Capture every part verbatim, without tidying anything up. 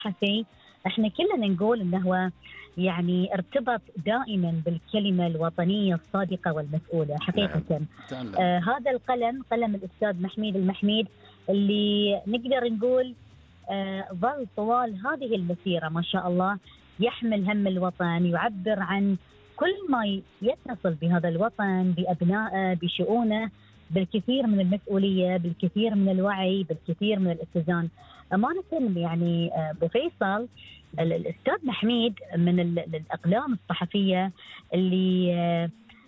الصحفي احنا كلنا نقول انه هو يعني ارتبط دائما بالكلمه الوطنيه الصادقه والمسؤوله حقيقه. نعم تعلم. آه هذا القلم قلم الاستاذ محميد المحميد اللي نقدر نقول آه ظل طوال هذه المسيره ما شاء الله يحمل هم الوطن، يعبر عن كل ما يتصل بهذا الوطن بابنائه بشؤونه بالكثير من المسؤوليه، بالكثير من الوعي، بالكثير من الاتزان. امانه يعني آه، ابو فيصل ال- الاستاذ محميد من ال- الاقلام الصحفيه اللي آه،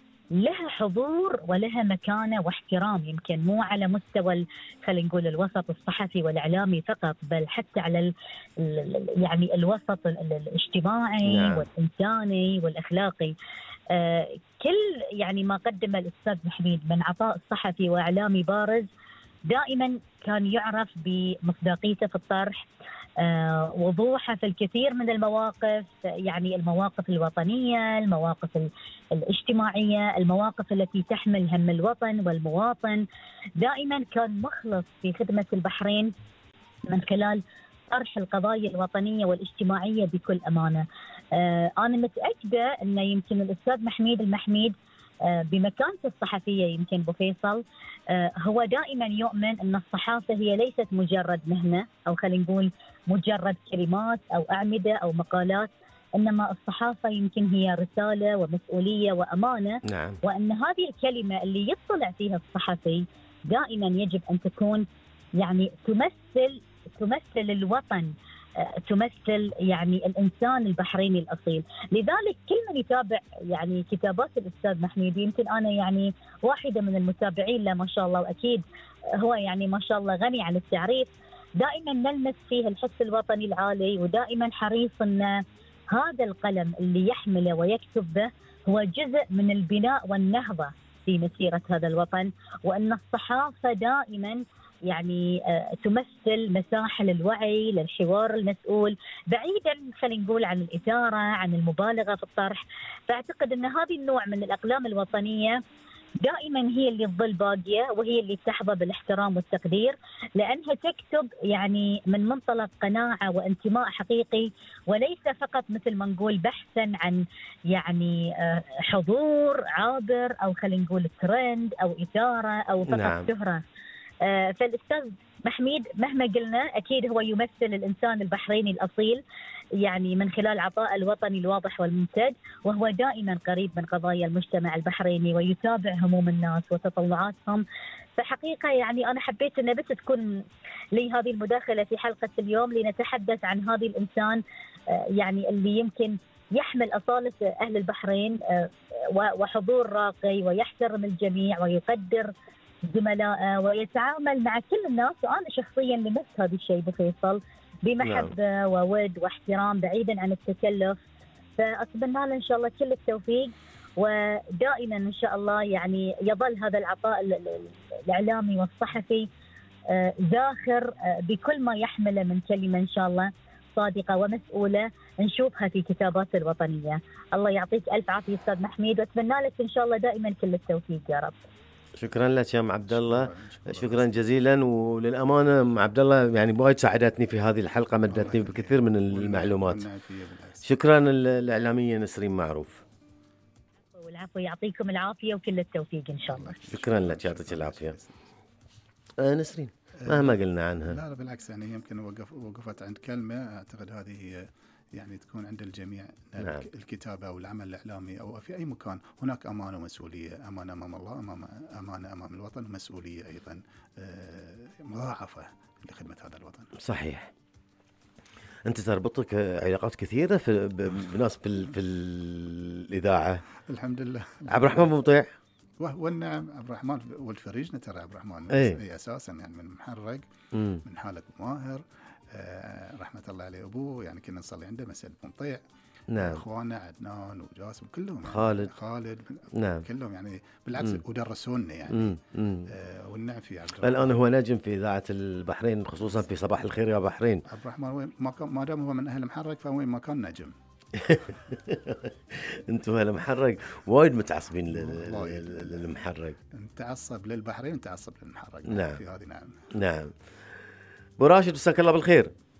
لها حضور ولها مكانه واحترام، يمكن مو على مستوى ال- خلينا نقول الوسط الصحفي والاعلامي فقط، بل حتى على ال ال يعني الوسط ال- ال- الاجتماعي نعم والانساني والاخلاقي. آه كل يعني ما قدم الاستاذ محميد من عطاء صحفي واعلامي بارز دائما كان يعرف بمصداقيته في الطرح، آه، وضوحه في الكثير من المواقف، يعني المواقف الوطنية، المواقف ال- الاجتماعية، المواقف التي تحمل هم الوطن والمواطن. دائما كان مخلص في خدمة البحرين من خلال طرح القضايا الوطنية والاجتماعية بكل أمانة. آه، أنا متأكدة أن يمكن الأستاذ محميد المحميد آه، بمكانته الصحفية يمكن أبو فيصل آه، هو دائما يؤمن أن الصحافة هي ليست مجرد مهنة أو خلينا نقول مجرد كلمات أو أعمدة أو مقالات، إنما الصحافة يمكن هي رسالة ومسؤولية وأمانة، نعم وأن هذه الكلمة اللي يطلع فيها الصحفي دائما يجب أن تكون يعني تمثل تمثل الوطن، آه، تمثل يعني الانسان البحريني الاصيل. لذلك كل من يتابع يعني كتابات الاستاذ محميد، يمكن انا يعني واحده من المتابعين له ما شاء الله، واكيد هو يعني ما شاء الله غني عن التعريف، دائما نلمس فيه الحس الوطني العالي، ودائما حريص ان هذا القلم اللي يحمله ويكتب به هو جزء من البناء والنهضه في مسيره هذا الوطن، وان الصحافه دائما يعني آه، تمثل مساحه للوعي للحوار المسؤول، بعيدا خلينا نقول عن الاثاره عن المبالغه في الطرح. فاعتقد ان هذه النوع من الاقلام الوطنيه دائما هي اللي تظل باقيه، وهي اللي تحظى بالاحترام والتقدير، لانها تكتب يعني من منطلق قناعه وانتماء حقيقي، وليس فقط مثل ما نقول بحثا عن يعني آه، حضور عابر او خلينا نقول ترند او اثاره او فقط نعم شهره. آه، فالاستاذ محميد مهما قلنا اكيد هو يمثل الانسان البحريني الاصيل، يعني من خلال عطاء الوطني الواضح والممتد، وهو دائما قريب من قضايا المجتمع البحريني ويتابع هموم الناس وتطلعاتهم. فحقيقه يعني انا حبيت ان بس تكون لي هذه المداخله في حلقه اليوم لنتحدث عن هذه الانسان آه، يعني اللي يمكن يحمل اصاله اهل البحرين آه، وحضور راقي ويحترم الجميع ويقدر زملائه ويتعامل مع كل الناس. وانا شخصيا لمست هذا الشيء بفيصل نعم بمحبه وود واحترام بعيدا عن التكلف. فاتمنى له ان شاء الله كل التوفيق، ودائما ان شاء الله يعني يظل هذا العطاء ال- ال- الاعلامي والصحفي آه، زاخر آه، بكل ما يحمله من كلمه ان شاء الله صادقه ومسؤوله نشوفها في كتاباته الوطنيه. الله يعطيك الف عافيه استاذ محميد، واتمنى لك ان شاء الله دائما كل التوفيق يا رب. شكرا لك يا ام عبد الله، شكرا شكرا جزيلا. وللامانه ام عبد الله يعني وايد ساعدتني في هذه الحلقه، مدتني بكثير من المعلومات. والنعم بالعكس. شكرا الاعلاميه نسرين معروف. والعفو، يعطيكم العافيه وكل التوفيق ان شاء الله. شكرا لك، يعطيك العافيه. آه نسرين مهما قلنا عنها لا لا بالعكس، يعني يمكن وقف وقفت عند كلمة أعتقد هذه هي يعني تكون عند الجميع. نعم. الكتابة أو العمل الإعلامي أو في أي مكان هناك أمانة ومسؤولية، أمانة أمام الله، أمام أمانة أمام الوطن، ومسؤولية أيضا آه، مضاعفة لخدمة هذا الوطن. صحيح. انت تربطك علاقات كثيره في ب- بناس في ال- في الاذاعه. الحمد لله. عبد الرحمن مطيع. والنعم عبد الرحمن والفريجنا ترى عبد الرحمن ايه. هي أساسا يعني من محرق، مم. من حالة ماهر، آه رحمة الله عليه أبوه، يعني كنا نصلي عنده مسجد مطيع. نعم. اخواننا عدنان وجاسم كلهم يعني خالد. خالد نعم. كلهم يعني بالعكس مم. ودرسونا يعني. مم. مم. آه والنعم في عبد الرحمن. الان هو نجم في اذاعه البحرين، خصوصا في صباح الخير يا بحرين. عبد الرحمن وين ما كان، ما دام هو من اهل محرق فوين ما كان نجم. انتم هالمحرق وايد متعصبين لل- وايد. لل- للمحرق. نتعصب للبحرين، نتعصب للمحرق. نعم. في هذه نعم. نعم. ابو راشد مساك الله بالخير.